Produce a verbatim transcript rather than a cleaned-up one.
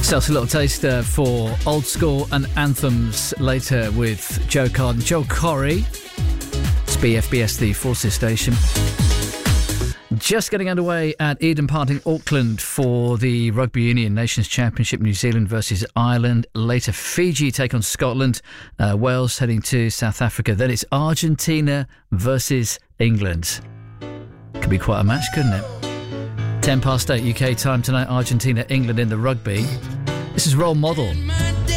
So it's a little taster for old school and anthems later with Joe Card and Joe Corey. It's B F B S, the Forces station. Just getting underway at Eden Park in Auckland for the Rugby Union Nations Championship. New Zealand versus Ireland. Later, Fiji take on Scotland. Uh, Wales heading to South Africa. Then it's Argentina versus England. Could be quite a match, couldn't it? ten past eight U K time tonight. Argentina, England in the rugby. This is Role Model.